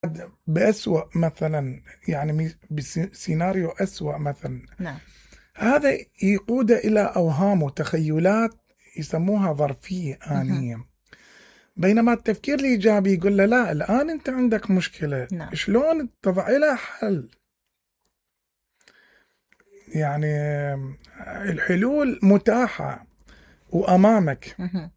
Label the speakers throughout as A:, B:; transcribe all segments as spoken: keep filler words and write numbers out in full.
A: بأسوأ مثلا، يعني بسيناريو أسوأ مثلا،
B: نعم.
A: هذا يقود إلى أوهام وتخيلات يسموها ظرفية
B: مهم.
A: آنية. بينما التفكير الإيجابي يقول له لا، الآن أنت عندك مشكلة،
B: نعم.
A: شلون تضع لها حل؟ يعني الحلول متاحة وأمامك.
B: مهم.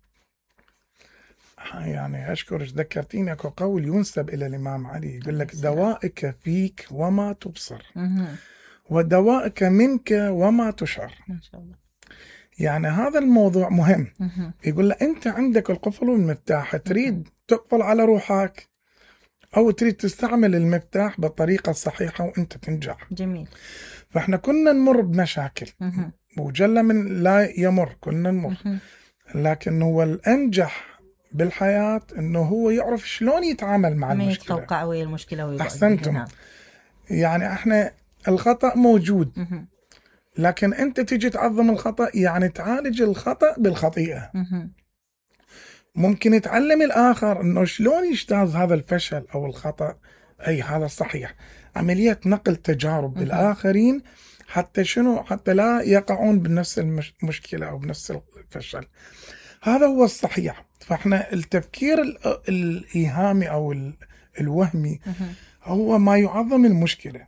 A: يعني أشكرك، ذكرتيني أكو قول ينسب إلى الإمام علي، يقول
B: عليه
A: لك
B: السلام.
A: دوائك فيك وما تبصر،
B: مهم.
A: ودوائك منك وما تشعر.
B: ما شاء الله.
A: يعني هذا الموضوع مهم.
B: مهم.
A: يقول له أنت عندك القفل والمفتاح،
B: مهم.
A: تريد تقفل على روحك أو تريد تستعمل المفتاح بالطريقة الصحيحة وأنت تنجح.
B: جميل.
A: فإحنا كنا نمر بمشاكل،
B: مهم.
A: وجل من لا يمر، كنا نمر،
B: مهم.
A: لكن هو الأنجح بالحياة أنه هو يعرف شلون يتعامل مع
B: ما
A: المشكلة.
B: يتقوقع ويا المشكلة ويقعد بها.
A: أحسنتم.
B: نعم.
A: يعني احنا الخطأ موجود،
B: مهم.
A: لكن انت تيجي تعظم الخطأ، يعني تعالج الخطأ بالخطيئة.
B: مهم.
A: ممكن يتعلم الآخر انه شلون يجتاز هذا الفشل او الخطأ. اي هذا صحيح، عملية نقل تجارب
B: مهم.
A: الآخرين حتى شنو، حتى لا يقعون بنفس المشكلة او بنفس الفشل. هذا هو الصحيح. فاحنا التفكير ال- الإيهامي او ال- الوهمي
B: مهم.
A: هو ما يعظم المشكلة.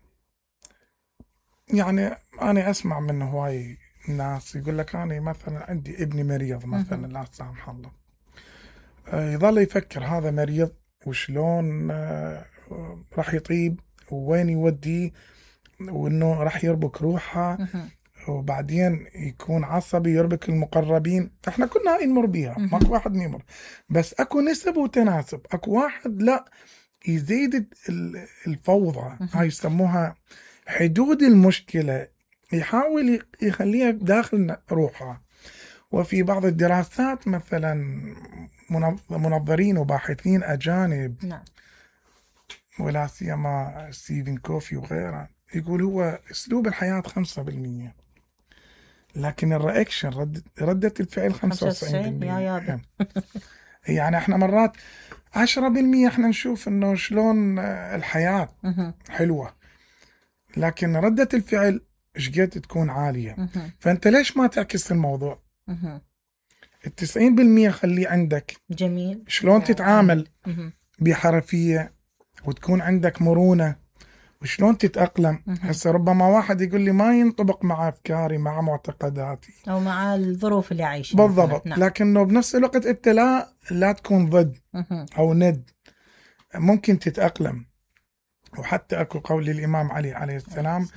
A: يعني أنا أسمع من هواي ناس يقول لك أنا مثلا عندي ابني مريض مثلا،
B: مهم.
A: لا سامح الله، آه، يظل يفكر هذا مريض وشلون آه، راح يطيب ووين يوديه، وإنه راح يربك روحه،
B: مهم.
A: وبعدين يكون عصبي يربك المقربين. احنا كنا هاي نمر بيها،
B: مهم.
A: ماكو واحد ما يمر، بس اكو نسب وتناسب. اكو واحد لا، يزيد ال- الفوضى، هاي
B: مهم.
A: يسموها حدود المشكلة، يحاول يخليها داخل روحه. وفي بعض الدراسات مثلا منظ- منظرين وباحثين أجانب،
B: نعم.
A: ولا سيما ستيفن كوفي وغيره، يقول هو أسلوب الحياة خمسة بالمية، لكن الرياكشن رد ردة الفعل
B: خمسة وتسعين يا
A: خمسة وتسعين بالمية.
B: يابا.
A: يعني احنا مرات عشرة بالمية احنا نشوف انه شلون الحياة
B: مهم.
A: حلوة، لكن ردة الفعل ايش قد تكون عالية.
B: مهم.
A: فانت ليش ما تعكس الموضوع؟
B: مهم.
A: التسعين بالمية خليه عندك،
B: جميل.
A: شلون تتعامل
B: جميل. مهم.
A: بحرفية وتكون عندك مرونة، وشلون تتأقلم.
B: مهم.
A: هسه ربما واحد يقول لي ما ينطبق مع أفكاري مع معتقداتي،
B: أو مع الظروف اللي عايشها مثلا.
A: بالضبط،
B: نعم.
A: لكنه بنفس الوقت انت لا لا تكون ضد
B: مهم.
A: أو ند، ممكن تتأقلم. وحتى أكو قول للإمام علي عليه السلام،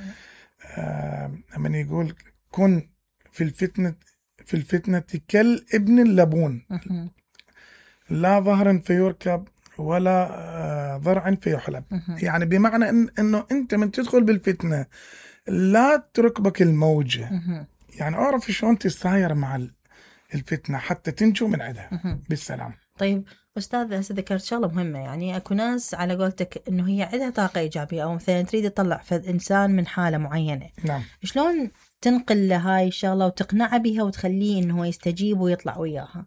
A: آه من يقول كن في الفتنة في الفتنة كالابن اللبون،
B: مهم.
A: لا ظهر فيركب ولا آه ضرع فيحلب.
B: مهم.
A: يعني بمعنى إن انه انت من تدخل بالفتنة لا تركبك الموجة،
B: مهم.
A: يعني اعرف شلون تساير مع الفتنة حتى تنجو من عندها
B: مهم.
A: بالسلام.
B: طيب أستاذ، هسه ذكرت شغلة مهمة، يعني أكو ناس على قولتك إنه هي عندها طاقة إيجابية، أو مثلا تريد تطلع فد إنسان من حالة معينة.
A: نعم.
B: شلون تنقل له هاي الشغلة وتقنعه بها وتخليه إنه هو يستجيب ويطلع وياها؟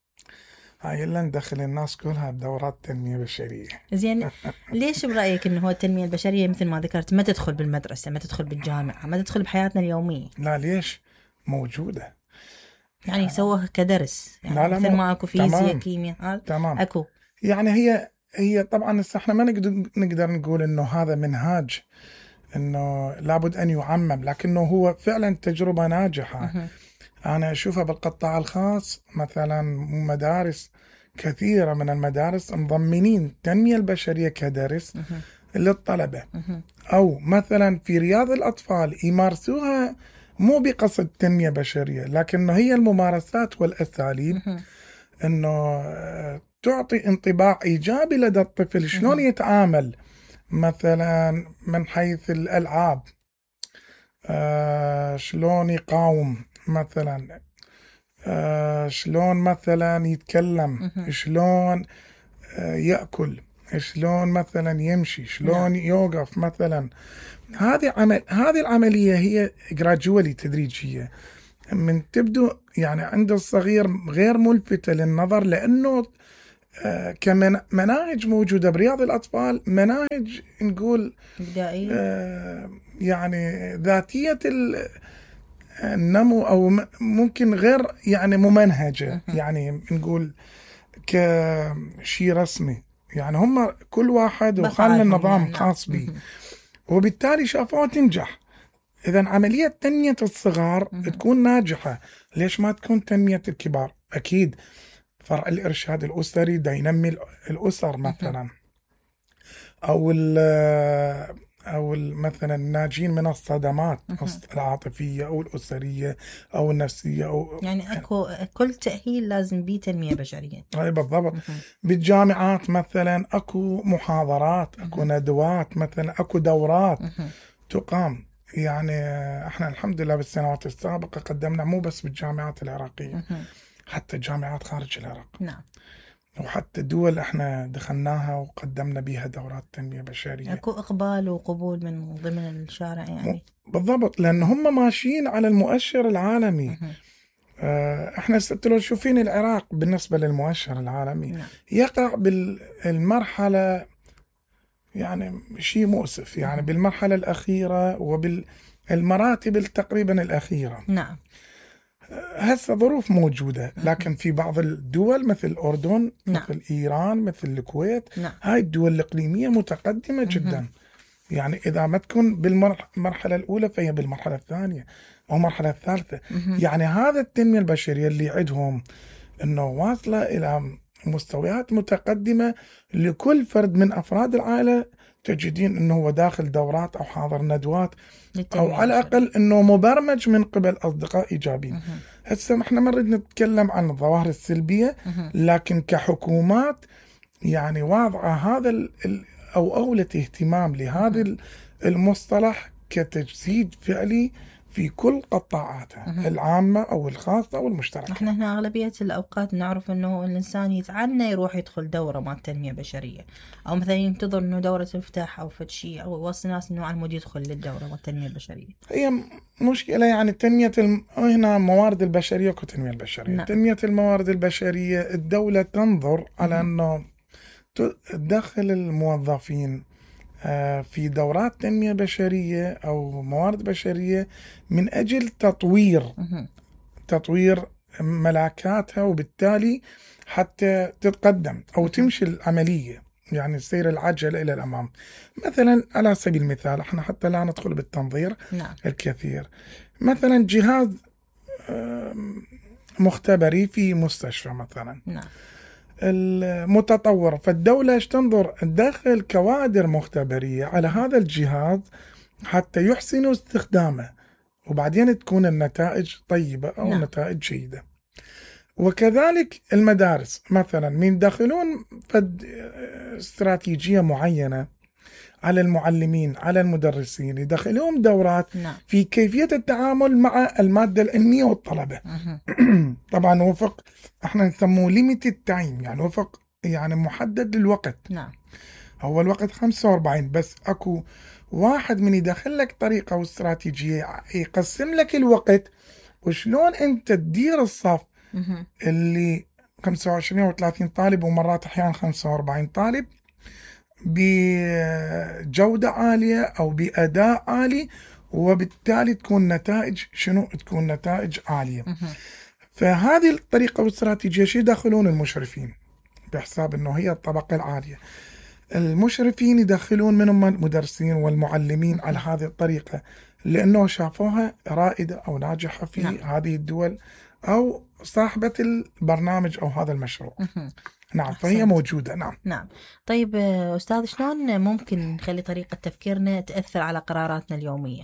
A: هاي إلا ندخل الناس كلها بدورات تنمية بشرية.
B: زين، ليش برأيك إنه هو التنمية البشرية مثل ما ذكرت ما تدخل بالمدرسة، ما تدخل بالجامعة، ما تدخل بحياتنا اليومية؟
A: لا ليش موجودة؟
B: يعني
A: يعني
B: يسووها كدرس، يعني
A: لا لا
B: مثل
A: مو
B: ما أكو فيزياء
A: تمام.
B: كيمياء هذا
A: تمام.
B: أكو.
A: يعني هي هي طبعا هسه احنا ما نقدر نقدر نقول انه هذا منهاج انه لابد ان يعمم، لكنه هو فعلا تجربة ناجحة.
B: مهم.
A: انا اشوفها بالقطاع الخاص مثلا، مدارس كثيرة من المدارس مضمنين التنمية البشرية كدرس
B: مهم.
A: للطلبة،
B: مهم.
A: او مثلا في رياض الاطفال يمارسوها مو بقصد تنمية بشرية، لكنه هي الممارسات والاساليب
B: مهم.
A: انه آه، تعطي انطباع ايجابي لدى الطفل، شلون
B: مهم.
A: يتعامل مثلا من حيث الالعاب، آه شلون يقاوم مثلا، آه شلون مثلا يتكلم،
B: مهم.
A: شلون آه ياكل، شلون مثلا يمشي،
B: نعم.
A: شلون يوقف مثلا. هذه عمل هذه العمليه هي جراجولي تدريجيه، من تبدو يعني عند الصغير غير ملفتة للنظر، لأنه آه كمناهج موجودة برياض الأطفال، مناهج نقول
B: بدائية
A: آه يعني ذاتية النمو، أو ممكن غير يعني ممنهجة، يعني نقول كشيء رسمي. يعني هم كل واحد وخلى النظام
B: يعني.
A: خاص به، وبالتالي شافوها تنجح. إذا عملية تنمية الصغار
B: مهم.
A: تكون ناجحة، ليش ما تكون تنمية الكبار؟ أكيد فرع الإرشاد الأسري دا ينمي الأسر مثلا، أو أو مثلا الناجين من الصدمات العاطفية أو الأسرية أو النفسية، أو
B: يعني أكو كل تأهيل لازم بيه تنمية بشرية.
A: أي بالضبط. بالجامعات مثلا أكو محاضرات، أكو ندوات، مثلا أكو دورات تقام. يعني احنا الحمد لله بالسنوات السابقة قدمنا مو بس بالجامعات العراقية، حتى جامعات خارج العراق.
B: نعم.
A: وحتى دول احنا دخلناها وقدمنا بيها دورات تنمية بشرية.
B: اكو اقبال وقبول من ضمن الشارع يعني.
A: بالضبط، لان هم ماشيين على المؤشر العالمي. اه احنا لو تشوفين العراق بالنسبة للمؤشر العالمي
B: نعم.
A: يقع بالمرحلة، يعني شيء مؤسف، يعني بالمرحلة الأخيرة وبالمراتب تقريبا الأخيرة.
B: نعم.
A: هسه ظروف موجودة، لكن في بعض الدول مثل الأردن،
B: نعم.
A: مثل إيران، مثل الكويت،
B: نعم.
A: هاي الدول الإقليمية متقدمة جدا. يعني إذا ما تكون بالمرحلة الأولى فهي بالمرحلة الثانية أو المرحلة الثالثة. يعني هذا التنمية البشرية اللي عندهم إنه واصلة إلى مستويات متقدمة لكل فرد من أفراد العائلة، تجدين إنه هو داخل دورات أو حاضر ندوات، أو على الأقل إنه مبرمج من قبل أصدقاء إيجابيين. هسه إحنا ما نريد نتكلم عن الظواهر السلبية، لكن كحكومات يعني واضعة هذا ال أو أولى اهتمام لهذا المصطلح كتجسيد فعلي في كل قطاعاتها العامة أو الخاصة أو المشتركة.
B: احنا هنا أغلبية الأوقات نعرف أنه الإنسان يتعنى يروح يدخل دورة مع التنمية بشرية، أو مثلا ينتظر أنه دورة تفتح أو فد شيء، أو يوصي ناس أنه عالمود يدخل للدورة مع التنمية البشرية.
A: هي مشكلة يعني تنمية الم... هنا موارد البشرية وتنمية البشرية.
B: نعم.
A: تنمية الموارد البشرية الدولة تنظر على أنه تدخل الموظفين في دورات تنمية بشرية أو موارد بشرية من أجل تطوير تطوير ملاكاتها، وبالتالي حتى تتقدم أو تمشي العملية، يعني سير العجلة إلى الأمام. مثلا على سبيل المثال احنا حتى لا ندخل بالتنظير
B: نعم.
A: الكثير، مثلا جهاز مختبري في مستشفى مثلا،
B: نعم.
A: المتطور، فالدولة تنظر تدخل كوادر مختبرية على هذا الجهاز حتى يحسنوا استخدامه، وبعدين تكون النتائج طيبة أو
B: نعم.
A: نتائج جيدة. وكذلك المدارس مثلا من يدخلون فد استراتيجية معينة على المعلمين على المدرسين، يدخلون دورات
B: نعم.
A: في كيفية التعامل مع المادة العلمية والطلبة. طبعا وفق احنا نسموه limited time، يعني وفق يعني محدد للوقت.
B: نعم.
A: هو الوقت خمسة وأربعين، بس اكو واحد من يدخل لك طريقة واستراتيجية يقسم لك الوقت، وشلون انت تدير الصف اللي خمسة وعشرين أو ثلاثين طالب، ومرات احيانا خمسة وأربعين طالب، بجودة عالية أو بأداء عالي، وبالتالي تكون نتائج شنو؟ تكون نتائج عالية. فهذه الطريقة والاستراتيجية شي يدخلون المشرفين بحساب أنه هي الطبقة العالية. المشرفين يدخلون منهم المدرسين والمعلمين على هذه الطريقة، لأنه شافوها رائدة أو ناجحة في نعم. هذه الدول أو صاحبة البرنامج أو هذا المشروع. نعم. فهي أحسنت. موجودة. نعم.
B: نعم. طيب أستاذ، شلون ممكن نخلي طريقة تفكيرنا تأثر على قراراتنا اليومية؟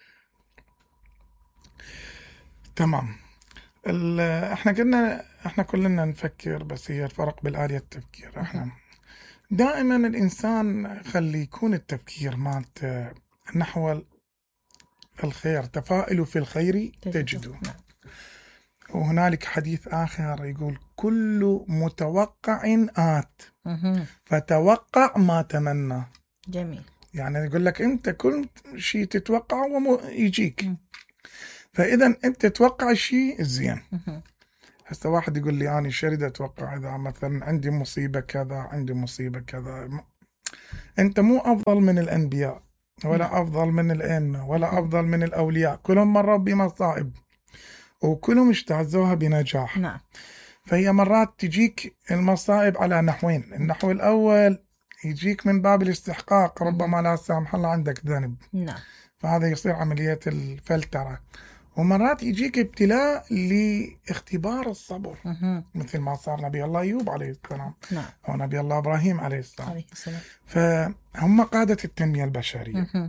A: تمام. احنا قلنا احنا كلنا نفكر، بس هي الفرق بالآلية التفكير. احنا دائما الإنسان خلي يكون التفكير مالته نحو الخير، تفائلوا في الخير تجدوا. نعم. وهنالك حديث آخر يقول كل متوقع آت فتوقع ما تمنى.
B: جميل.
A: يعني يقول لك أنت كل شيء تتوقعه يجيك، فإذا أنت تتوقع الشيء الزين. هسه واحد يقول لي أنا شريد أتوقع إذا مثلا عندي مصيبة كذا عندي مصيبة كذا. أنت مو أفضل من الأنبياء ولا
B: نعم.
A: أفضل من الأئمة ولا
B: مهم.
A: أفضل من الأولياء، كلهم مروا بمصائب وكلهم اجتازوها بنجاح.
B: نعم.
A: فهي مرات تجيك المصائب على نحوين. النحو الأول يجيك من باب الاستحقاق، ربما لا سامح الله عندك ذنب،
B: نعم.
A: فهذا يصير عملية الفلترة. ومرات يجيك ابتلاء لاختبار الصبر،
B: مهم.
A: مثل ما صار نبي الله أيوب عليه السلام
B: نعم.
A: أو نبي الله إبراهيم عليه السلام.
B: عليه السلام.
A: فهم قادة التنمية البشرية.
B: مهم.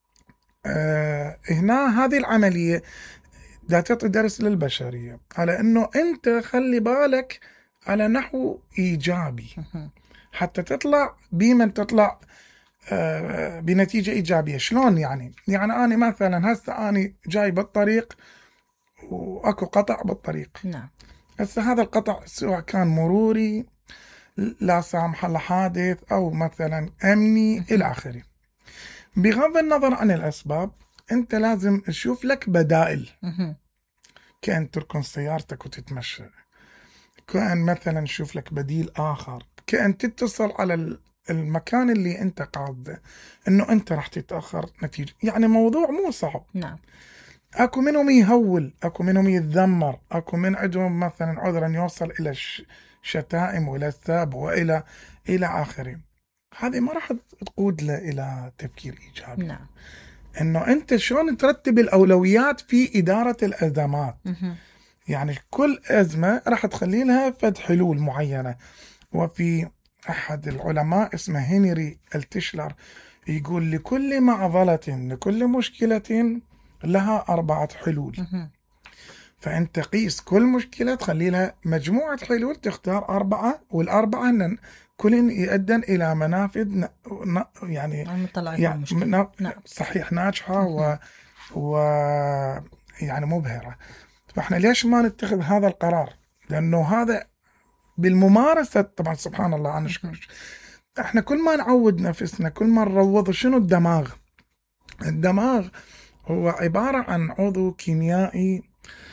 A: آه هنا هذه العملية دا تعطي درس للبشرية على أنه أنت خلي بالك على نحو إيجابي
B: مهم.
A: حتى تطلع بمن تطلع آه بنتيجة إيجابية. شلون يعني؟ يعني أنا مثلا هسه أنا جاي بالطريق وأكو قطع بالطريق.
B: نعم.
A: هسه هذا القطع سواء كان مروري لا سامح الله حادث أو مثلا أمني
B: مهم.
A: إلى آخره. بغض النظر عن الأسباب أنت لازم تشوف لك بدائل،
B: مهم.
A: كأن تركن سيارتك وتتمشى، كأن مثلا تشوف لك بديل آخر، كأن تتصل على المكان اللي أنت قاصده أنه أنت راح تتأخر نتيجة. يعني موضوع مو صعب.
B: نعم.
A: أكو منهم يهول، أكو منهم يتذمر، أكو من عندهم مثلا عذرا يوصل إلى الشتائم وإلى السب وإلى إلى آخره. هذه ما راح تقود له إلى تفكير إيجابي.
B: نعم.
A: إنه أنت شلون ترتب الأولويات في إدارة الأزمات.
B: مهم.
A: يعني كل أزمة راح تخلي لها فد حلول معينة. وفي أحد العلماء اسمه هنري التشلر يقول لكل معضلة لكل مشكلة لها أربعة حلول.
B: مهم.
A: فأنت قيس كل مشكلة تخلي لها مجموعة حلول، تختار أربعة، والأربعة أن كل يؤدن إلى منافذ ن... ن... يعني
B: عم نطلع
A: يعني
B: مشكلة.
A: من...
B: نعم.
A: صحيح ناجحة و... و يعني مبهرة. فإحنا ليش ما نتخذ هذا القرار؟ لأنه هذا بالممارسة طبعا سبحان الله أنا أشكر. إحنا كل ما نعود نفسنا كل ما نروض. شنو الدماغ؟ الدماغ هو عبارة عن عضو كيميائي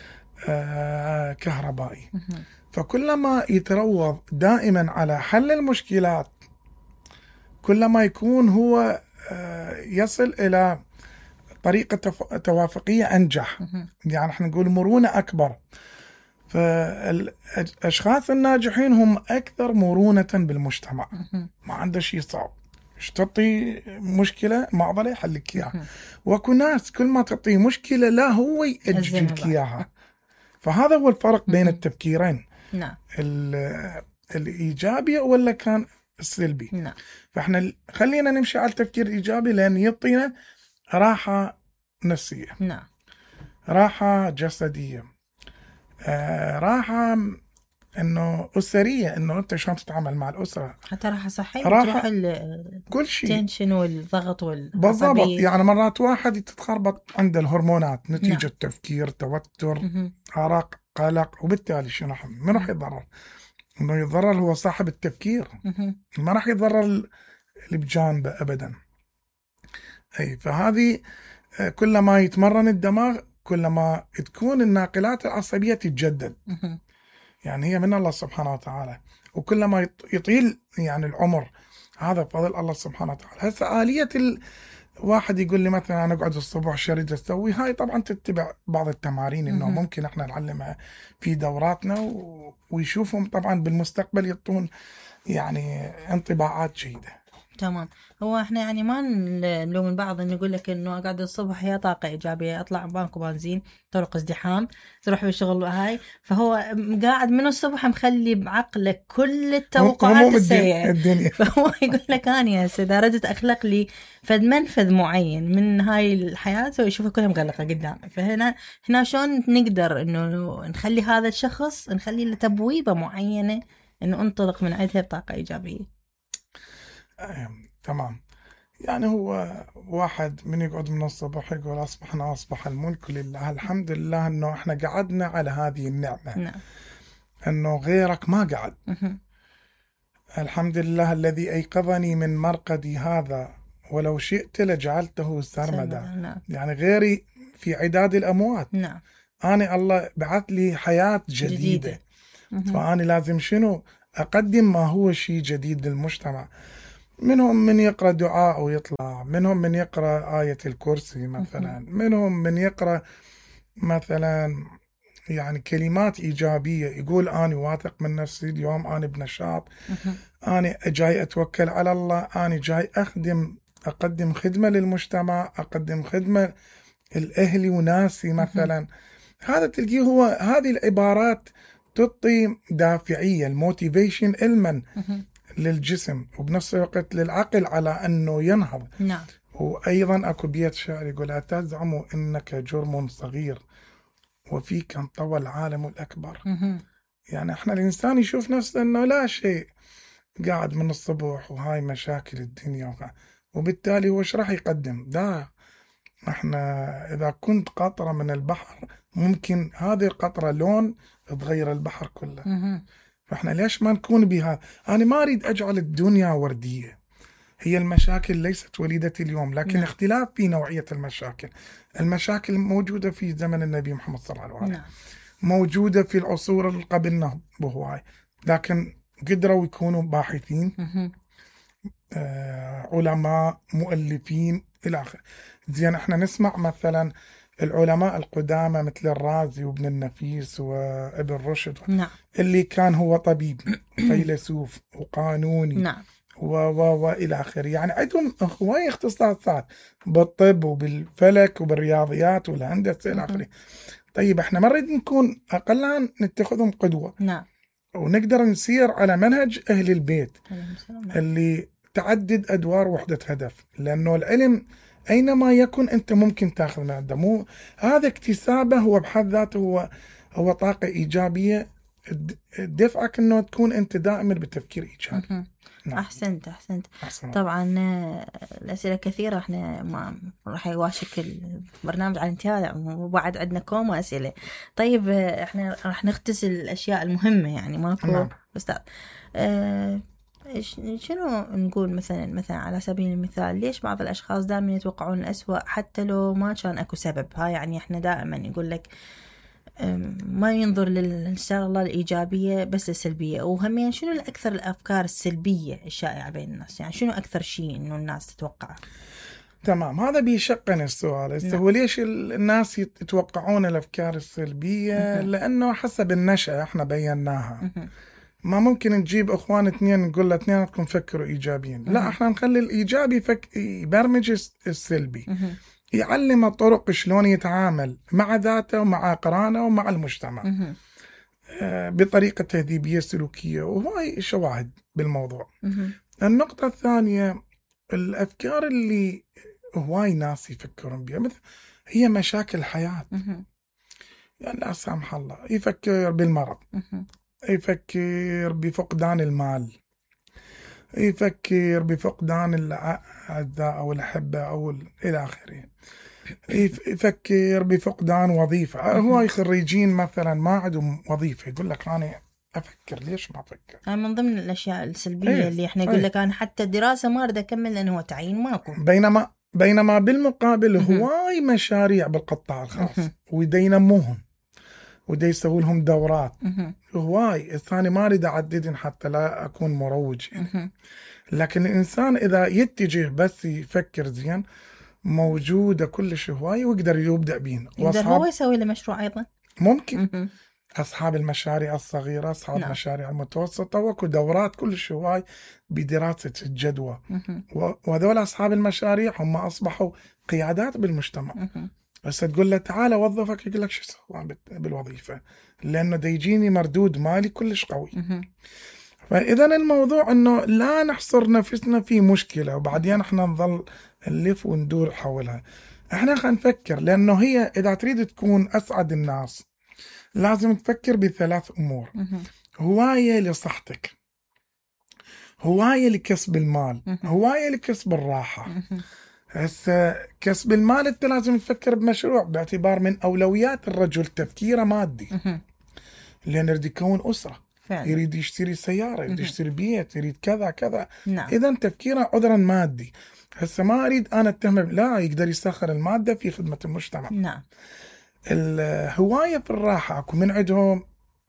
A: آه كهربائي.
B: مهم.
A: فكلما يتروض دائما على حل المشكلات كلما يكون هو آه يصل إلى طريقة تف- توافقية أنجح.
B: مهم.
A: يعني احنا نقول مرونة أكبر. فالأشخاص الناجحين هم أكثر مرونة بالمجتمع.
B: مهم.
A: ما عنده شيء صعب، ايش تعطي مشكلة معضلة يحلك إياها.
B: مهم.
A: واكو ناس كل ما تعطيه مشكلة لا هو يأجل
B: أزمة
A: لك
B: بعد.
A: إياها. فهذا هو الفرق بين
B: مهم.
A: التفكيرين،
B: نعم.
A: ال- الإيجابي ولا كان السلبي.
B: نعم.
A: فإحنا ال- خلينا نمشي على التفكير الإيجابي لأن يعطينا راحة نفسية،
B: نعم.
A: راحة جسدية، آه راحة إنه أسرية، إنه أنت شلون تتعامل مع الأسرة،
B: حتى راحة صحية
A: راحة
B: تروح ال-
A: كل شيء.
B: التنشن والضغط
A: بالضبط.
B: والعصبية.
A: يعني مرات واحد تتخربط عنده الهرمونات نتيجة
B: نعم.
A: تفكير، توتر،
B: مهم.
A: أرق، قلق، وبالتالي شنو من راح يتضرر؟ إنه يتضرر هو صاحب التفكير،
B: مهم.
A: ما راح يتضرر اللي بجانبه أبدا. أي فهذه آه، كلما يتمرن الدماغ كلما تكون الناقلات العصبية تتجدد.
B: مهم.
A: يعني هي من الله سبحانه وتعالى، وكلما يط- يطيل يعني العمر هذا فضل الله سبحانه وتعالى. هسه آلية ال... واحد يقول لي مثلا أنا أقعد الصبح شريد أسوي، هاي طبعا تتبع بعض التمارين إنه
B: مهم.
A: ممكن إحنا نعلمها في دوراتنا و... ويشوفهم طبعا بالمستقبل يعطون يعني انطباعات جيدة.
B: تمام. هو احنا يعني ما نل- نلوم البعض انه يقول لك انه اقعد الصبح هي طاقه ايجابيه، اطلع بانكو بنزين، طرق ازدحام، تروح بالشغل هاي. فهو قاعد من الصبح مخلي بعقله كل التوقعات
A: هموم
B: السيئه.
A: الدنيا.
B: فهو يقول لك انا هسه اذا ردت اخلق لي فد منفذ معين من هاي الحياه ويشوفها كلها مغلقه قدامي. فهنا هنا شلون نقدر انه نخلي هذا الشخص نخلي له تبويبه معينه انه انطلق من عندها بطاقه ايجابيه.
A: آه، تمام. يعني هو واحد من يقعد من الصبح يقول أصبحنا أصبح الملك لله، الحمد لله أنه إحنا قعدنا على هذه النعمة،
B: نعم.
A: أنه غيرك ما قعد.
B: مهم.
A: الحمد لله الذي أيقظني من مرقدي هذا ولو شئت لجعلته سرمدا.
B: نعم.
A: يعني غيري في عداد الأموات،
B: نعم.
A: أنا الله بعث لي حياة جديدة,
B: جديدة.
A: فأنا لازم شنو أقدم ما هو شيء جديد للمجتمع. منهم من يقرأ دعاء ويطلع، منهم من يقرأ آية الكرسي مثلا، منهم من يقرأ مثلا يعني كلمات إيجابية، يقول أنا واثق من نفسي اليوم، أنا بنشاط، أنا جاي أتوكل على الله، أنا جاي أخدم أقدم خدمة للمجتمع، أقدم خدمة الأهلي وناسي مثلا. هذا تلقيه هو هذه العبارات تعطي دافعية، الموتيفيشن علما للجسم وبنفس الوقت للعقل على أنه ينهض.
B: نعم.
A: وأيضا أكو بيت شعر يقول: أتزعم إنك جرم صغير وفيك انطوى العالم الأكبر. يعني احنا الإنسان يشوف نفسه أنه لا شيء، قاعد من الصبح وهاي مشاكل الدنيا، وبالتالي هو ايش راح يقدم؟ ده احنا إذا كنت قطرة من البحر ممكن هذه القطرة لون تغير البحر كله. فاحنا ليش ما نكون بها؟ أنا ما أريد أجعل الدنيا وردية، هي المشاكل ليست وليدة اليوم، لكن نعم. اختلاف في نوعية المشاكل. المشاكل موجودة في زمن النبي محمد صلى الله عليه وسلم، نعم. موجودة في العصور اللي قبلنا بهواي، لكن قدروا يكونوا باحثين، آه، علماء، مؤلفين إلى آخره. زين احنا نسمع مثلا العلماء القدامى مثل الرازي وابن النفيس وابن رشد، نعم. اللي كان هو طبيب فيلسوف وقانوني، نعم. و و والى اخره، يعني عندهم هواي اختصاصات بالطب وبالفلك وبالرياضيات والهندسه الى اخره. طيب احنا ما نريد نكون اقلها نتخذهم قدوه، نعم. ونقدر نسير على منهج اهل البيت اللي تعدد ادوار وحده هدف، لانه العلم اينما يكن انت ممكن تاخذ من عنده، مو هذا اكتسابه هو بحد ذاته هو هو طاقه ايجابيه دفعك انه تكون انت دائما بتفكير ايجابي.
B: نعم. أحسنت أحسنت أحسنت. طبعا الأسئلة كثيرة، احنا ما راح يواشك البرنامج على انتهاء وبعد عندنا كوم أسئلة. طيب احنا راح نختزل الأشياء المهمة، يعني ماكو. نعم. أستاذ أه شنو نقول مثلا مثلا على سبيل المثال، ليش بعض الأشخاص دائما يتوقعون الأسوأ حتى لو ما كان أكو سبب؟ ها يعني احنا دائما يقول لك ما ينظر للشغلة الإيجابية بس السلبية. وهم شنو الأكثر الأفكار السلبية الشائعة بين الناس؟ يعني شنو أكثر شيء إنه الناس تتوقع؟
A: تمام، هذا بيشقن السؤال. هو ليش الناس يتوقعون الأفكار السلبية؟ لأنه حسب النشأة احنا بيناها. ما ممكن نجيب اخوان اثنين نقول له اثنيناتكم فكروا ايجابيين، لا احنا نخلي الايجابي فك... يبرمج السلبي، يعلم طرق شلون يتعامل مع ذاته ومع قرانه ومع المجتمع آه بطريقه تهذيبيه سلوكيه، وهاي شواهد بالموضوع. النقطه الثانيه، الافكار اللي هواي ناس يفكرون بها مثل هي مشاكل الحياه. يعني لا سامح الله يفكر بالمرض، يفكر بفقدان المال، يفكر بفقدان الأعزاء أو الأحبة أو إلى آخره، يفكر بفقدان وظيفة. هو خريجين مثلا ما عندهم وظيفة يقول لك أنا أفكر ليش ما أفكر.
B: من ضمن الأشياء السلبية ايه اللي إحنا يقول لك أنا حتى الدراسة ما أريد أكمل لأنه هو تعيين ماكو.
A: بينما بينما بالمقابل هواي مشاريع بالقطاع الخاص ويدينموهم ودا يسوي لهم دورات هواي. الثاني ما أريد أعددن حتى لا أكون مروج يعني. لكن الإنسان إذا يتجه بس يفكر زين موجودة كلش هواي ويقدر يبدأ بين.
B: يقدر هو يسوي له مشروع أيضا ممكن.
A: أصحاب المشاريع الصغيرة، أصحاب نعم. المشاريع المتوسطة، وكو دورات كلش هواي بدراسة الجدوى، وهذول أصحاب المشاريع هم أصبحوا قيادات بالمجتمع. بس تقول له تعال وظفك يقول لك شو سوى بالوظيفة، لأنه دا يجيني مردود مالي كلش قوي. فإذا الموضوع أنه لا نحصر نفسنا في مشكلة وبعدين احنا نظل نلف وندور حولها. احنا خلينا نفكر، لأنه هي إذا تريد تكون أسعد الناس لازم تفكر بثلاث أمور. هواية لصحتك، هواية لكسب المال، هواية لكسب الراحة. هسه كسب المال انت لازم تفكر بمشروع باعتبار من اولويات الرجل تفكيره مادي، لان يريد يكون اسره فعلا. يريد يشتري سياره، يريد يشتري بيت، يريد كذا كذا. نعم. اذا تفكيره عذرا مادي. هسه ما اريد انا اتهم، لا يقدر يسخر الماده في خدمه المجتمع.
B: نعم.
A: الهوايه في الراحه اكو من عندهم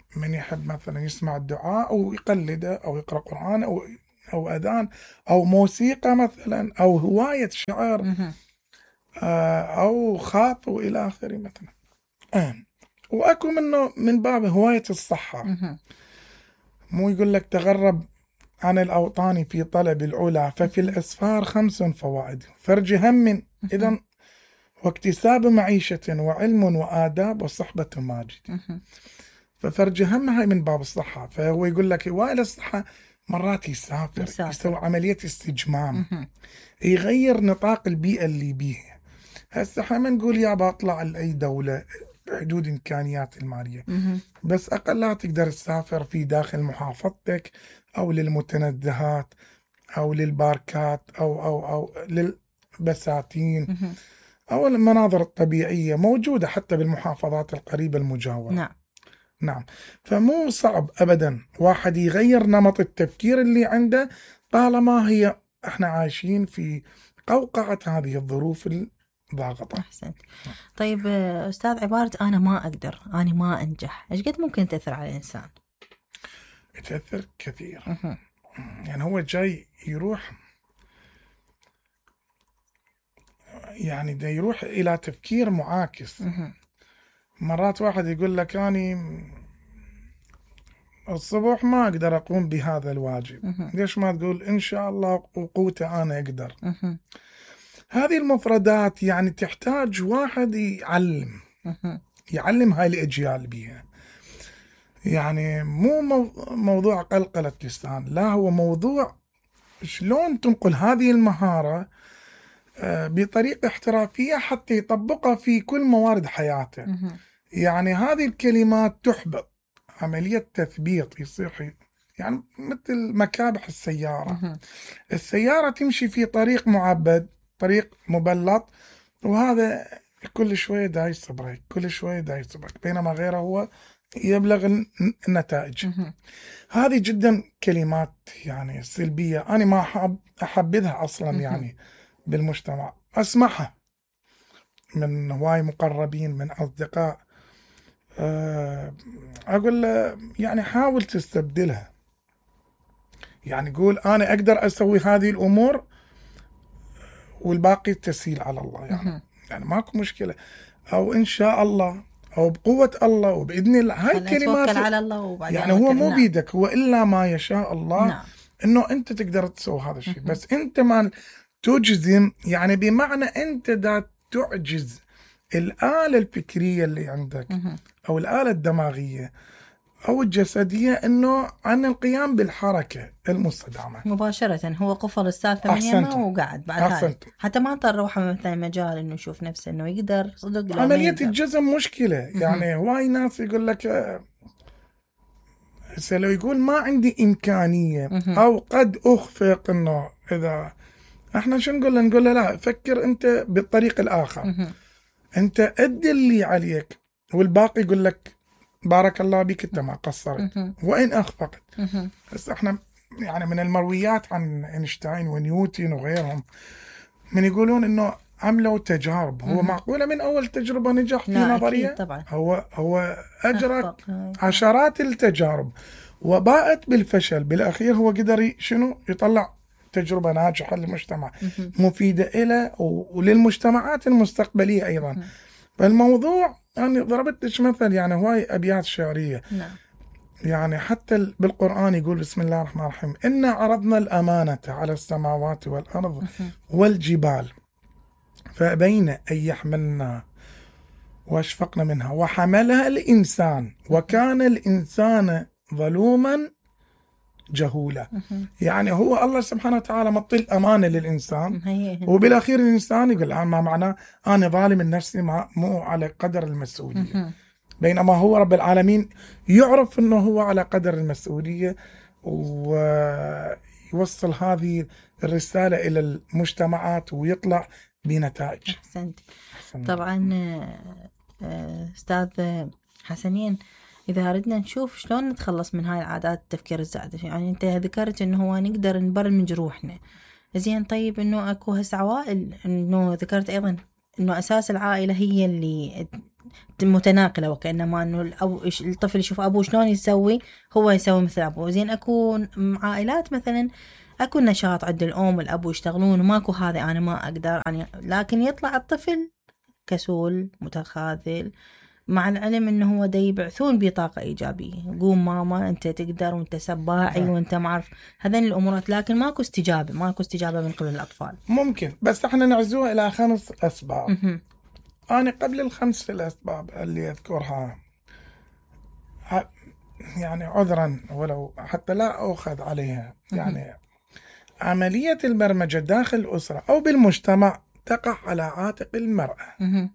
A: من يحب مثلا يسمع الدعاء أو يقلده أو يقرأ قرآن أو أو أذان أو موسيقى مثلا أو هواية شعر
B: مهم.
A: آه، أو خط وإلى آخره مثلا. آه. وأكو منه من باب هواية الصحة،
B: مهم.
A: مو يقول لك تغرب عن الأوطان في طلب العلا ففي الأسفار خمس فوائد فرج هم إذا واكتساب معيشة وعلم وآداب وصحبة ماجد.
B: مهم.
A: ففرج هم هاي من باب الصحة. فهو يقول لك هواية الصحة مرات يسافر,
B: يسافر.
A: يسوي عملية استجمام،
B: مهم.
A: يغير نطاق البيئة اللي بيه. هسه احنا ما نقول يا بطلع لأي دولة بحدود إمكانيات المالية،
B: مهم.
A: بس أقل تقدر تسافر في داخل محافظتك أو للمتنزهات أو للباركات أو أو أو للبساتين
B: مهم.
A: أو المناظر الطبيعية موجودة حتى بالمحافظات القريبة المجاورة.
B: نعم.
A: نعم. فمو صعب أبدا واحد يغير نمط التفكير اللي عنده طالما هي احنا عايشين في قوقعة هذه الظروف الضاغطة.
B: أحسنت. طيب آه، أستاذ، عبارة أنا ما أقدر، أنا ما أنجح، إيش قد ممكن تأثر على الإنسان؟
A: تأثر كثير.
B: مهم.
A: يعني هو جاي يروح، يعني دا يروح إلى تفكير معاكس.
B: مهم.
A: مرات واحد يقول لك أني الصبح ما أقدر أقوم بهذا الواجب،
B: مهم.
A: ليش ما تقول إن شاء الله وقوته أنا أقدر؟
B: مهم.
A: هذه المفردات يعني تحتاج واحد يعلم
B: مهم.
A: يعلم هاي الأجيال بيها. يعني مو مو- موضوع قلقلة لسان، لا، هو موضوع شلون تنقل هذه المهارة آه، بطريقة احترافية حتى يطبقها في كل موارد حياته.
B: مهم.
A: يعني هذه الكلمات تحبط، عملية تثبيط يصير، يعني مثل مكابح السيارة.
B: مهم.
A: السيارة تمشي في طريق معبد، طريق مبلط، وهذا كل شوية دايس بريك، كل شوية دايس بريك، بينما غيره هو يبلغ الن- النتائج.
B: مهم.
A: هذه جدا كلمات يعني سلبية، أنا ما أحب أحبذها أصلا
B: مهم.
A: يعني بالمجتمع. أسمعها من هواي مقربين من أصدقاء، أه، أقول له يعني حاول تستبدلها، يعني قول أنا أقدر أسوي هذه الأمور والباقي تسهيل على الله، يعني
B: مهم.
A: يعني ماكو مشكلة، أو إن شاء الله، أو بقوة الله وبإذن الله. هاي
B: خلينا نتوكل
A: كلمات
B: على الله وبعدين
A: يعني هو مو
B: نعم.
A: بيدك، هو إلا ما يشاء الله.
B: نعم.
A: إنه أنت تقدر تسوي هذا الشيء،
B: مهم.
A: بس أنت ما تجزم، يعني بمعنى أنت دا تعجز الآلة الفكرية اللي عندك
B: مهم.
A: أو الآلة الدماغية أو الجسدية إنه عن القيام بالحركة المستدامة.
B: مباشرة هو قفل الساعة ثمانية
A: أحسنتم.
B: وقعد بعد هاي،
A: أحسنتم.
B: حتى ما اضطر روحه مثلا مجال إنه يشوف نفسه إنه يقدر صدق. لا، ما
A: عملية
B: يقدر.
A: الجزم مشكلة. يعني هواي ناس يقول لك آه، هسه لو يقول ما عندي إمكانية
B: مهم.
A: أو قد أخفق، إنه إذا احنا شو نقول له؟ نقول له لا، فكر أنت بالطريق الآخر.
B: مهم.
A: أنت أدي اللي عليك والباقي يقول لك بارك الله بك أنت ما قصرت
B: مهم.
A: وإن أخفقت.
B: مهم.
A: بس احنا يعني من المرويات عن اينشتاين ونيوتن وغيرهم من يقولون انه عملوا تجارب. هو
B: مهم.
A: معقولة من اول تجربة نجح في
B: لا،
A: نظرية؟
B: أكيد طبعا.
A: هو هو اجرى
B: أخفق. هاي.
A: عشرات التجارب وباءت بالفشل. بالاخير هو قدر ي- شنو يطلع تجربة ناجحة للمجتمع،
B: مهم.
A: مفيدة له وللمجتمعات المستقبلية ايضا.
B: مهم.
A: فالموضوع يعني ضربت لك مثل، يعني هواي ابيات شعرية،
B: نعم.
A: يعني حتى ال- بالقرآن يقول بسم الله الرحمن الرحيم: إنا عرضنا الأمانة على السماوات والأرض
B: مهم.
A: والجبال فأبين أن يحملنا وأشفقنا منها وحملها الإنسان وكان الإنسان ظلوما جهولا.
B: مهم.
A: يعني هو الله سبحانه وتعالى مطي الأمانة للإنسان،
B: مهيئ.
A: وبالأخير الإنسان يقول الآن ما معناه أنا ظالم النفسي ما مو على قدر المسؤولية.
B: مهم.
A: بينما هو رب العالمين يعرف أنه هو على قدر المسؤولية ويوصل هذه الرسالة إلى المجتمعات ويطلع بنتائج.
B: أحسنت. طبعا آه، آه، أستاذ حسنين، إذا أردنا نشوف شلون نتخلص من هاي العادات التفكير الزائدة، يعني أنت ذكرت إنه هو نقدر نبرمج روحنا، زين. طيب إنه أكو هسه عوائل، إنه ذكرت أيضا إنه أساس العائلة هي اللي متناقلة، وكأنما إنه الأو الطفل يشوف أبوه شلون يسوي هو يسوي مثل أبوه. زين أكو عائلات مثلا أكو نشاط عند الأم والأبو يشتغلون وماكو هذا أنا ما أقدر يعني، لكن يطلع الطفل كسول متخاذل، مع العلم انه هو دا يبعثون بطاقة ايجابية، قوم ماما انت تقدر وانت سباعي وانت معرف هذين الامورات، لكن ماكو استجابة ماكو استجابة من قبل الاطفال.
A: ممكن بس احنا نعزوها الى خمس اسباب. انا قبل الخمس الاسباب اللي اذكرها يعني عذرا ولو حتى لا اخذ عليها، يعني عملية البرمجة داخل الاسرة او بالمجتمع تقع على عاتق المرأة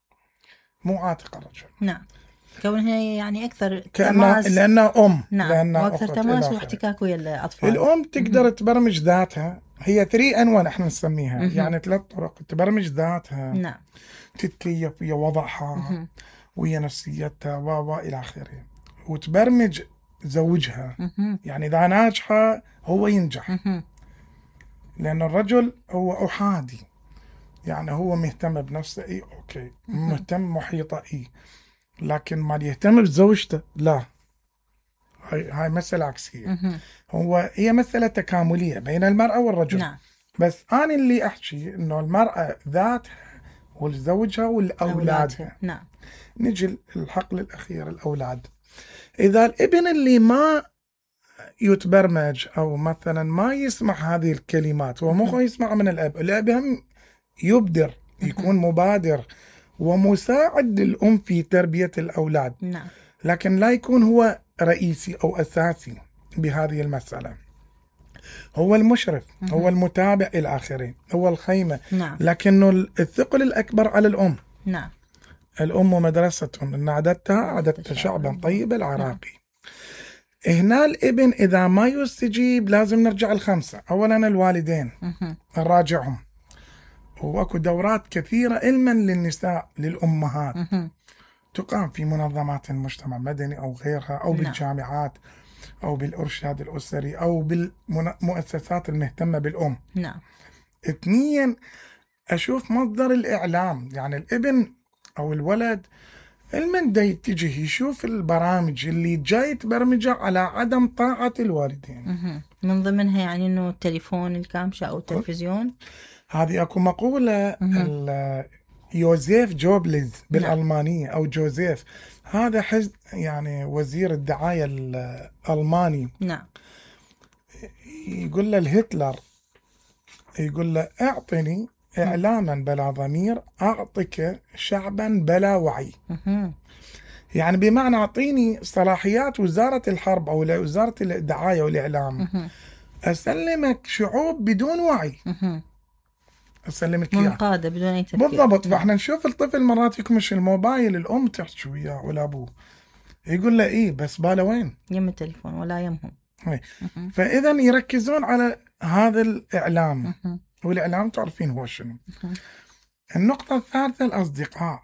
A: مو عاتق الرجل.
B: نعم، كونها يعني أكثر
A: تماس، لأنها أم.
B: نعم،
A: لأنها
B: وأكثر تماس واحتكاك ويا الأطفال.
A: الأم تقدر مم. تبرمج ذاتها، هي ثري أن ون احنا نسميها، مم. يعني ثلاث طرق تبرمج ذاتها.
B: نعم.
A: تتكيف ويا وضعها مم. ويا نفسيتها و و إلى آخره، وتبرمج زوجها. مم. يعني إذا ناجحة هو ينجح. مم. لأن الرجل هو أحادي، يعني هو مهتم بنفسه إيه أوكي، مم. مهتم محيطه إيه، لكن ما يهتم بزوجته لا، هاي هاي مسألة عكسية. مه. هو هي مسألة تكاملية بين المرأة والرجل.
B: نعم.
A: بس أنا اللي أحكي إنه المرأة ذاتها والزوجها والأولادها.
B: نعم.
A: نجي الحقل الأخير، الأولاد. إذا الابن اللي ما يتبرمج أو مثلا ما يسمع هذه الكلمات ومخه يسمع من الأب، الأب هم يبدر، يكون مبادر ومساعد للأم في تربية الأولاد.
B: نعم.
A: لكن لا يكون هو رئيسي أو أساسي بهذه المسألة، هو المشرف، مه. هو المتابع إلى آخره، هو الخيمة.
B: نعم.
A: لكنه الثقل الأكبر على الأم.
B: نعم.
A: الأم مدرسة إن عددتها عددت شعبا طيب العراقي. نعم. هنا الابن إذا ما يستجيب لازم نرجع الخمسة. أولا الوالدين، مه. نراجعهم، وأكو دورات كثيرة علما للنساء للأمهات مه. تقام في منظمات المجتمع المدني أو غيرها، أو نعم. بالجامعات أو بالإرشاد الأسري أو بالمؤسسات المهتمة بالأم.
B: نعم.
A: اثنين، أشوف مصدر الإعلام، يعني الابن أو الولد المن دا يتجه يشوف البرامج اللي جاي تبرمجه على عدم طاعة الوالدين.
B: مه. من ضمنها يعني إنه التليفون الكامشة أو التلفزيون.
A: هذه أكو مقولة يوزيف جوبلز بالألمانية أو جوزيف، هذا حز يعني وزير الدعاية الألماني.
B: نعم.
A: يقول له الهتلر، يقول له اعطني إعلاما بلا ضمير أعطيك شعبا بلا وعي. يعني بمعنى أعطيني صلاحيات وزارة الحرب أو وزارة الدعاية والإعلام، أسلمك شعوب بدون وعي، أسلمك إياه
B: منقادة بدون أي تفكير.
A: بالضبط. فإحنا نشوف الطفل مرات يكمش الموبايل، الأم تحكي وياه ولا أبوه، يقول له إيه بس باله وين؟
B: يم التليفون ولا يمهم.
A: فإذا يركزون على هذا الإعلام، والإعلام تعرفين هو شنو. النقطة الثالثة الأصدقاء.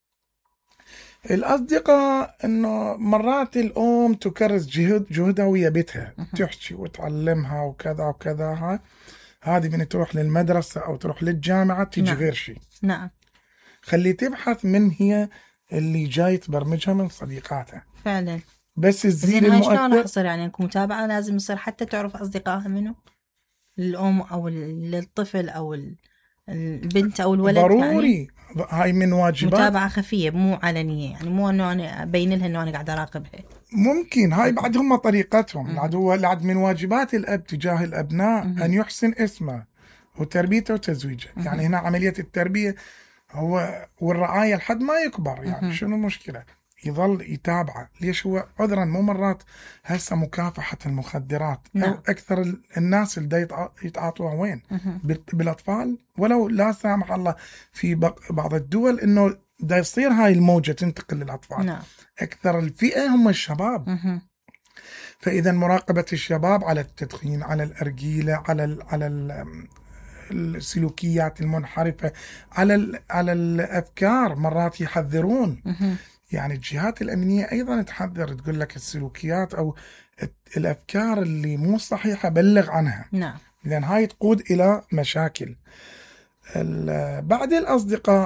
A: الأصدقاء إنه مرات الأم تكرس جهد جهدها ويا بيتها، تحكي وتعلمها وكذا وكذا. ها هذه من تروح للمدرسة أو تروح للجامعة تيجي
B: نعم.
A: غير شيء.
B: نعم.
A: خلي تبحث من هي اللي جاي تبرمجها من صديقاتها.
B: فعلا.
A: بس
B: الزين هاي شلون راح يصير؟ يعني متابعة لازم يصير حتى تعرف أصدقائها منه، للأم أو للطفل أو البنت أو الولد.
A: ضروري
B: يعني
A: هاي من واجبات،
B: متابعة خفية مو علنية، يعني مو أنه أنا أبين لها أنه أنا قاعد أراقبها.
A: ممكن هاي بعد هم طريقتهم. العد هو العد من واجبات الأب تجاه الأبناء م- أن يحسن اسمه وتربيته وتزويجه. م- يعني هنا عملية التربية هو والرعاية لحد ما يكبر. يعني م- شنو المشكلة؟ يظل يتابعه. ليش؟ هو عذرا مو مرات هسه مكافحة المخدرات
B: نعم.
A: أو أكثر الناس اللي يتعاطوها وين؟ بالأطفال، ولو لا سامح الله في بعض الدول إنه دا يصير هاي الموجة تنتقل للأطفال.
B: نعم.
A: أكثر الفئة هم الشباب.
B: مه.
A: فإذا مراقبة الشباب على التدخين، على الأرجيلة، على ال على ال السلوكيات المنحرفة، على ال على الأفكار. مرات يحذرون. مه. يعني الجهات الأمنية أيضا تحذر، تقول لك السلوكيات أو الأفكار اللي مو صحيحة بلغ عنها.
B: نعم.
A: لأن هاي تقود إلى مشاكل. بعد الأصدقاء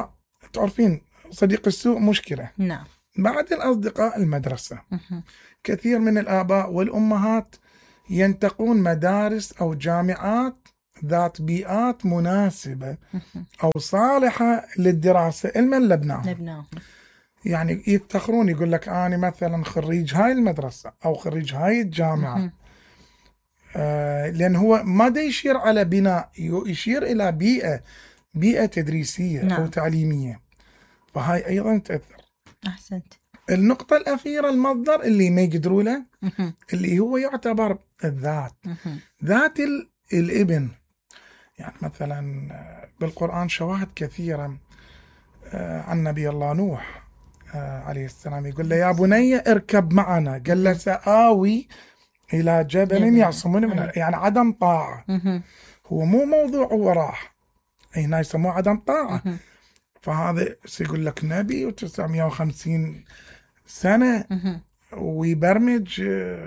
A: تعرفين صديق السوء مشكلة.
B: نعم.
A: بعد الأصدقاء المدرسة. كثير من الآباء والأمهات ينتقون مدارس أو جامعات ذات بيئات مناسبة أو صالحة للدراسة المن لبناهم. يعني يفتخرون يقول لك أنا مثلا خريج هاي المدرسة أو خريج هاي الجامعة. آه لأن هو ما دا يشير على بناء، يشير إلى بيئة بيئة تدريسية. نعم. أو تعليمية، فهاي أيضا تأثر.
B: أحسنت.
A: النقطة الأخيرة المصدر اللي ما يقدروا له اللي هو يعتبر الذات. ذات الابن. يعني مثلا بالقرآن شواهد كثيرة عن نبي الله نوح عليه السلام، يقول له يا بني اركب معنا، قال له سآوي إلى جبل يعصمني من، يعني عدم طاعة. هو مو موضوع هو راح، هنا يسموه عدم طاعة. فهذا سيقول لك نبي وتسعمائة وخمسين سنة ويبرمج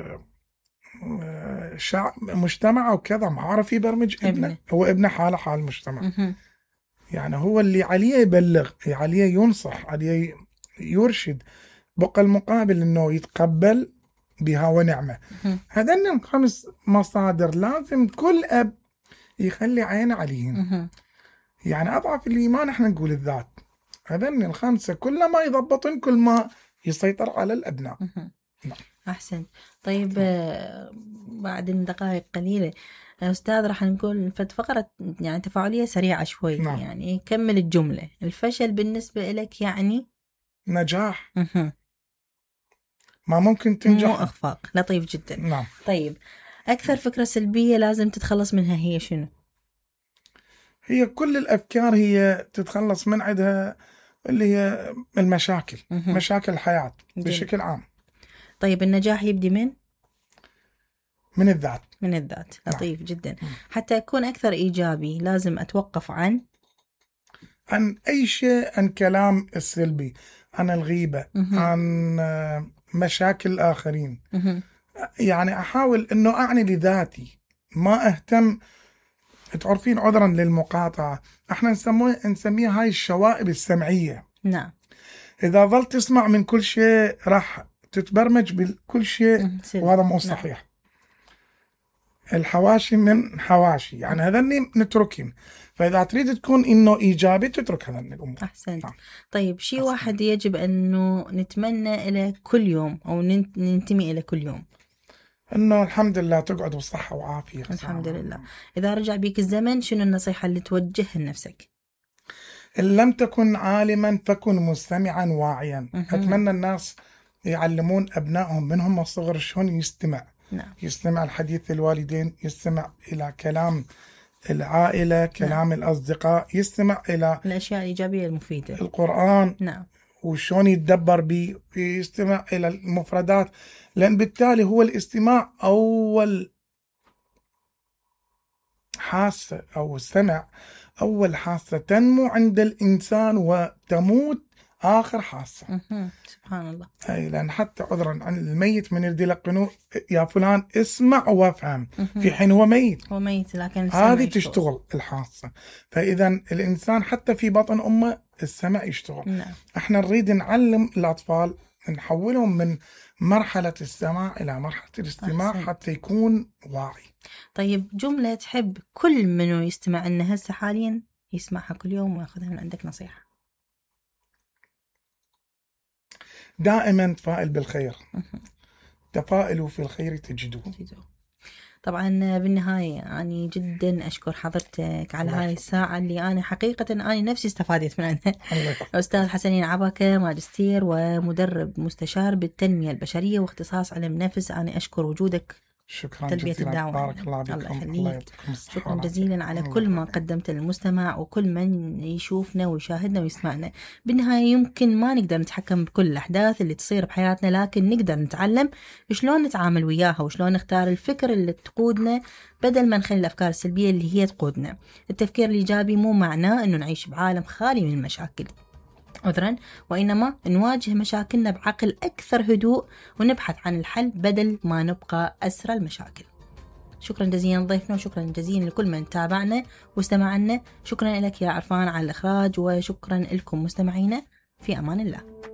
A: شعب مجتمع وكذا، ما عارف يبرمج ابنه. ابنه هو ابنه حاله حال المجتمع. يعني هو اللي عليه يبلغ، عليه ينصح، عليه يرشد، بقى المقابل انه يتقبل بها ونعمة. هذين الخمس مصادر لازم كل اب يخلي عينه عليهم. يعني اضعف الايمان احنا نقول الذات. هذين الخمسة كل ما يضبطن كل ما يسيطر على الابناء.
B: أحسن. طيب بعد دقائق قليلة أستاذ راح نقول فقرة يعني تفاعلية سريعة شوي. نعم. يعني كمل الجملة. الفشل بالنسبة لك يعني
A: نجاح. مه. ما ممكن تنجح،
B: مو إخفاق. لطيف جدا.
A: نعم.
B: طيب أكثر فكرة سلبية لازم تتخلص منها هي شنو؟
A: هي كل الأفكار هي تتخلص من عندها اللي هي المشاكل. مه. مشاكل الحياة بشكل عام.
B: طيب النجاح يبدي من؟
A: من الذات.
B: من الذات. لطيف. نعم. جدا. حتى أكون أكثر إيجابي لازم أتوقف عن
A: عن أي شيء، عن كلام السلبي، عن الغيبة، مه. عن مشاكل الآخرين. مه. يعني أحاول أنه أعني لذاتي، ما أهتم. تعرفين عذرا للمقاطعة احنا نسميه نسميها هاي الشوائب السمعية.
B: نعم.
A: إذا ظل تسمع من كل شيء راح تتبرمج بكل شيء، وهذا مو صحيح. نعم. الحواشي من حواشي، يعني هذني نتركهم. فإذا تريد تكون إنه إيجابي تترك هذني الأمور.
B: أحسنت. نعم. طيب شيء واحد يجب أنه نتمنى إلى كل يوم أو ننتمي إلى كل يوم؟
A: إنه الحمد لله تقعد بصحة وعافية.
B: الحمد لله. إذا رجع بيك الزمن شنو النصيحة اللي توجهها لنفسك؟
A: إن لم تكن عالما فكن مستمعا واعيا. مه. أتمنى الناس يعلمون أبنائهم منهم الصغر شلون يستمع. نعم. يستمع لحديث الوالدين، يستمع إلى كلام العائلة، كلام نعم. الأصدقاء، يستمع إلى
B: الأشياء الإيجابية المفيدة،
A: القرآن.
B: نعم.
A: وشون يتدبر به، يستمع إلى المفردات، لأن بالتالي هو الاستماع أول حاسة أو السمع أول حاسة تنمو عند الإنسان وتموت آخر حاسة.
B: سبحان الله.
A: أي لأن حتى عذرا عن الميت من يرد يلقنوه يا فلان اسمع وافهم، في حين هو ميت.
B: هو ميت لكن
A: هذه تشتغل الحاسة. فإذا الإنسان حتى في بطن أمه السمع يشتغل.
B: نعم.
A: احنا نريد نعلم الأطفال، نحولهم من مرحلة السماع إلى مرحلة الاستماع. أحسن. حتى يكون واعي.
B: طيب جملة تحب كل منو يستمع لنا هسه حاليا يسمعها كل يوم ويأخذها من عندك نصيحة؟
A: دائما تفائل بالخير. تفائلوا في الخير تجدوه.
B: طبعا بالنهاية يعني جدا أشكر حضرتك على هاي الساعة اللي أنا حقيقة أنا نفسي استفادت من عنها. أستاذ حسنين عبكة، ماجستير ومدرب مستشار بالتنمية البشرية واختصاص علم نفس. أنا أشكر وجودك.
A: شكرا
B: تلبية
A: جزيلا.
B: الدعوة.
A: بارك الله بكم.
B: الله
A: الله
B: يخليك. شكرا جزيلا على كل ما قدمت للمستمع وكل من يشوفنا ويشاهدنا ويسمعنا. بالنهاية يمكن ما نقدر نتحكم بكل الأحداث اللي تصير بحياتنا، لكن نقدر نتعلم شلون نتعامل وياها وشلون نختار الفكر اللي تقودنا بدل ما نخلي الأفكار السلبية اللي هي تقودنا. التفكير الإيجابي مو معناه أنه نعيش بعالم خالي من المشاكل عذرا، وإنما نواجه مشاكلنا بعقل أكثر هدوء ونبحث عن الحل بدل ما نبقى أسرى المشاكل. شكرا جزيلا لضيفنا، وشكرا جزيلا لكل من تابعنا واستمعنا. شكرا لك يا عرفان على الإخراج، وشكرا لكم مستمعينا. في أمان الله.